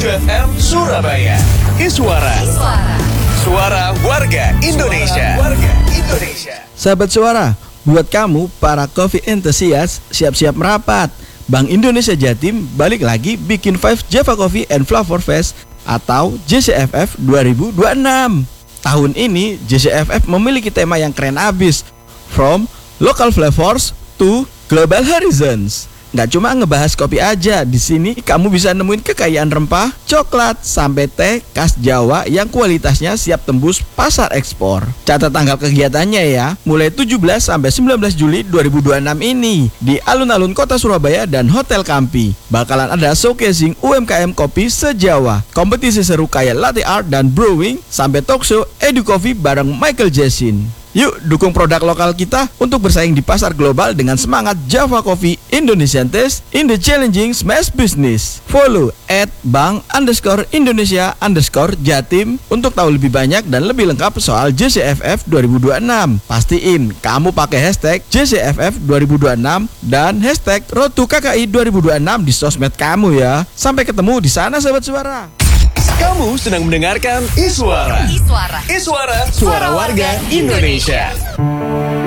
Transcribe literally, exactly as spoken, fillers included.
tujuh F M Surabaya. Iswara. Suara warga Indonesia. Suara warga Indonesia. Sahabat Suara, buat kamu para coffee enthusiast, siap-siap merapat. Bank Indonesia Jatim balik lagi bikin Five Java Coffee and Flavor Fest atau J C F F dua ribu dua puluh enam. Tahun ini J C F F memiliki tema yang keren abis, From Local Flavors to Global Horizons. Nggak cuma ngebahas kopi aja, di sini kamu bisa nemuin kekayaan rempah, coklat, sampai teh khas Jawa yang kualitasnya siap tembus pasar ekspor. Catat tanggal kegiatannya ya, mulai tujuh belas sampai sembilan belas Juli dua ribu dua puluh enam ini di alun-alun kota Surabaya dan Hotel Kampi. Bakalan ada showcasing U M K M kopi se-Jawa, kompetisi seru kayak latte art dan brewing, sampai talk show Edu Coffee bareng Michael Jessin. Yuk dukung produk lokal kita untuk bersaing di pasar global dengan semangat Java Coffee Indonesian Taste in the Challenging Smash Business. Follow at bank underscore Indonesia underscore Jatim untuk tahu lebih banyak dan lebih lengkap soal J C F F dua ribu dua puluh enam. Pastiin kamu pakai hashtag J C F F dua ribu dua puluh enam dan hashtag Road to K K I dua ribu dua puluh enam di sosmed kamu ya. Sampai ketemu di sana Sahabat Suara. Kamu sedang mendengarkan Iswara. Iswara. Iswara, suara warga Indonesia.